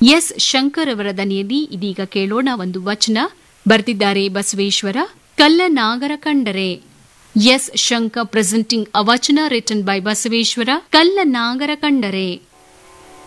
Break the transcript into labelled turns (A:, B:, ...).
A: S Shankar ಅವರ ದನಿಯಲ್ಲಿ ಇದೀಗ ಕೇಳೋಣ ಒಂದು ವಚನ. ಬರೆದಿದ್ದಾರೆ ಬಸವೇಶ್ವರ. ಕಲ್ಲನಾಗರ ಕಂಡರೆ. ಎಸ್ ಶಂಕರ್ ಪ್ರೆಸೆಂಟಿಂಗ್ ಅ ವಚನ ರಿಟನ್ ಬೈ ಬಸವೇಶ್ವರ. ಕಲ್ಲನಾಗರ ಕಂಡರೆ.